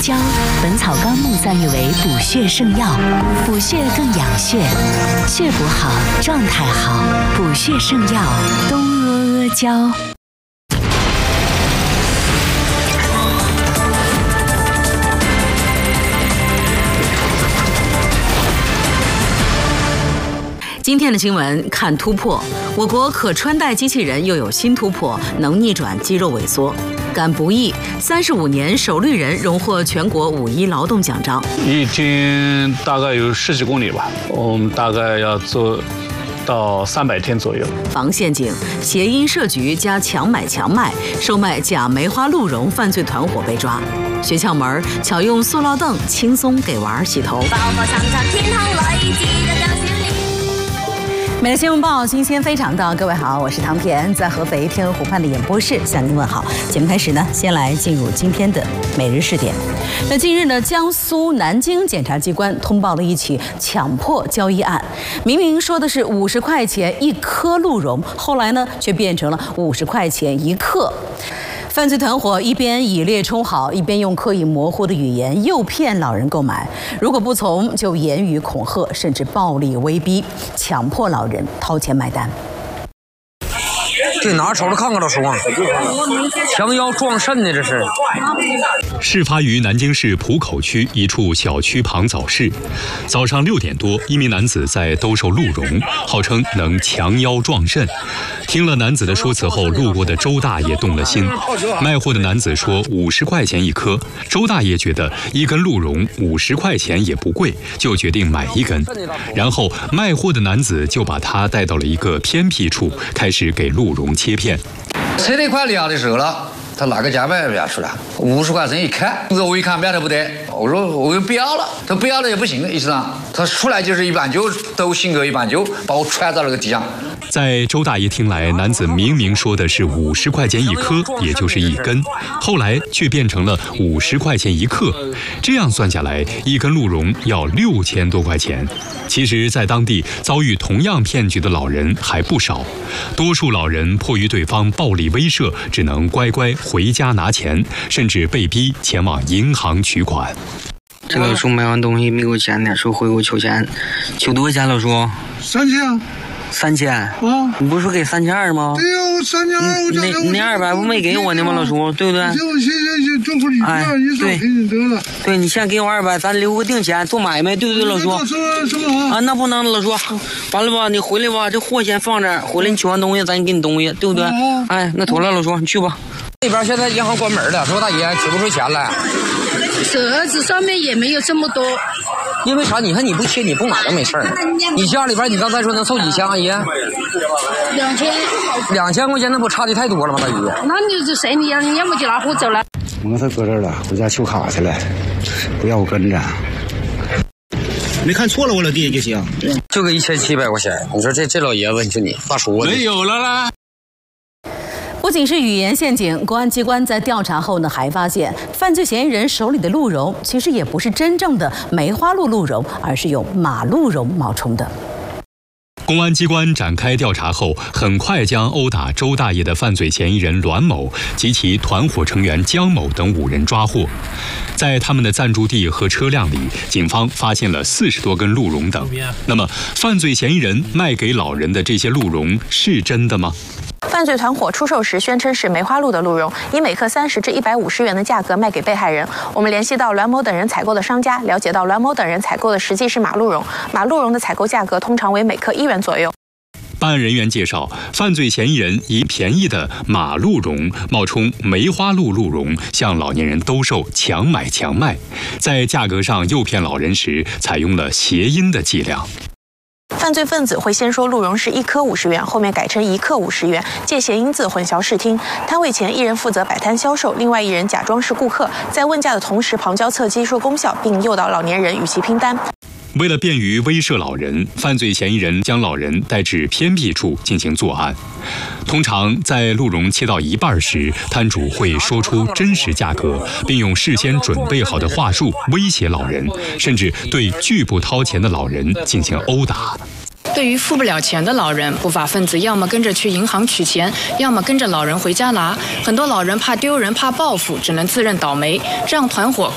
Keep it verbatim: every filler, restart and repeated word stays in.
胶，《本草纲目》赞誉为补血圣药，补血更养血，血补好，状态好，补血圣药东阿阿胶。 今天的新闻看突破，我国可穿戴机器人又有新突破，能逆转肌肉萎缩。干不易，三十五年首绿人荣获全国五一劳动奖章。 一天大概有十几公里吧，我们大概要做到三百天左右。 防陷阱，谐音设局加强买强卖，售卖假梅花鹿茸犯罪团伙被抓。学窍门，巧用塑料凳轻松给娃儿洗头。每日新闻报，新鲜非常的，各位好，我是唐田，在合肥天鹅湖畔的演播室向您问好。节目开始呢，先来进入今天的每日试点。那近日呢，江苏南京检察机关通报了一起强迫交易案，明明说的是五十块钱一颗鹿茸，后来呢却变成了五十块钱一克。犯罪团伙一边以劣充好，一边用刻意模糊的语言诱骗老人购买，如果不从，就言语恐吓，甚至暴力威逼，强迫老人掏钱买单。 这哪瞅着看看了说，强腰壮肾呢，这是。 事发于南京市浦口区一处小区旁早市，早上六点多，一名男子在兜售鹿茸，号称能强腰壮肾。听了男子的说辞后，路过的周大爷动了心。卖货的男子说五十块钱一颗，周大爷觉得一根鹿茸五十块钱也不贵，就决定买一根。然后卖货的男子就把他带到了一个偏僻处，开始给鹿茸切片。 切那块料的时候了，他拿个价买出来，五十块钱一看，我一看买的不得，我说我又不要了，他不要了也不行，意思上他出来就是一半就都性格一半就把我踹到了个地上。 在周大爷听来，男子明明说的是五十块钱一颗，也就是一根，后来却变成了五十块钱一克，这样算下来，一根鹿茸要六千多块钱。其实，在当地遭遇同样骗局的老人还不少，多数老人迫于对方暴力威慑，只能乖乖回家拿钱，甚至被逼前往银行取款。 这老叔买完东西没给我钱呢，说回给我求钱，求多少钱？老叔？ 三千啊。 三千啊！你不是说给三千二吗？ 对呀、啊，我三千二，我那那二百不没给我呢吗，老叔？对不对？ 行，我谢谢政府礼哎，对， 给你得了。 对，你先给我二百，咱留个定钱做买卖，对不对，老叔？ 什么啊？那不能，老叔，完了吧？你回来吧，这货先放这儿，回来你取完东西，咱给你东西，对不对？哎，那妥了，老叔，你去吧。 这边现在银行关门了，说大爷取不出钱来。 折子上面也没有这么多。 因为啥？你看你不切，你不买都没事儿。你家里边你刚才说能凑几千，阿姨？ 两千。 两千块钱那不差的太多了吗，大姨？ 那你就谁你要你要么就拿货走了。 摩托车搁这儿了，回家取卡去了，不要我跟着。 没看错了我老弟就行。 就个一千七百块钱，你说这这老爷子，你说你发叔没有了啦。 不仅是语言陷阱，公安机关在调查后呢，还发现犯罪嫌疑人手里的鹿茸其实也不是真正的梅花鹿鹿茸，而是用马鹿茸冒充的。 公安机关展开调查后，很快将殴打周大爷的犯罪嫌疑人栾某及其团伙成员姜某等五人抓获。在他们的暂住地和车辆里，警方发现了四十多根鹿茸等。那么，犯罪嫌疑人卖给老人的这些鹿茸是真的吗？ 犯罪团伙出售时宣称是梅花鹿的鹿茸，以每克三十至一百五十元的价格卖给被害人。我们联系到栾某等人采购的商家，了解到栾某等人采购的实际是马鹿茸，马鹿茸的采购价格通常为每克一元左右。 办案人员介绍，犯罪嫌疑人以便宜的马鹿茸冒充梅花鹿鹿茸，向老年人兜售强买强卖，在价格上诱骗老人时，采用了谐音的伎俩。 犯罪分子会先说鹿茸是一颗五十元，后面改成一克五十元，借谐音字混淆视听。摊位前一人负责摆摊销售，另外一人假装是顾客，在问价的同时旁敲侧击说功效，并诱导老年人与其拼单。 为了便于威慑老人，犯罪嫌疑人将老人带至偏僻处进行作案。通常在鹿茸切到一半时，摊主会说出真实价格，并用事先准备好的话术威胁老人，甚至对拒不掏钱的老人进行殴打。 对于付不了钱的老人，不法分子要么跟着去银行取钱，要么跟着老人回家拿。很多老人怕丢人、怕报复，只能自认倒霉，让团伙